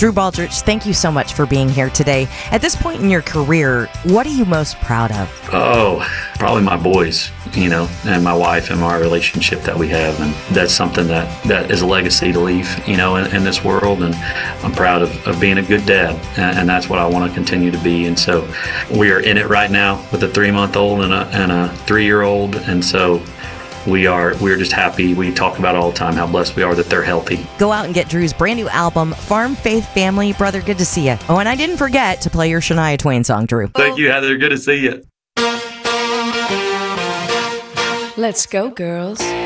Drew Baldrige, thank you so much for being here today. At this point in your career, what are you most proud of? Oh, probably my boys, and my wife and our relationship that we have. And that's something that is a legacy to leave, in this world. And I'm proud of being a good dad. And that's what I want to continue to be. And so we are in it right now with a 3-month-old and a 3-year-old. And so we're just happy. We talk about all the time how blessed we are that they're healthy. Go out and get Drew's brand new album, Farm Faith Family. Brother, good to see you. Oh, and I didn't forget to play your Shania Twain song, Drew. Thank you, Heather. Good to see you. Let's go, girls.